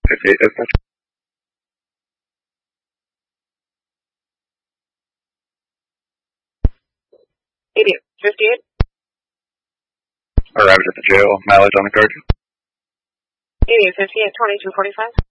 58 dispatch. Idiot. 58. Arrived at the jail. Mileage on the card. Idiot. 58. 2245.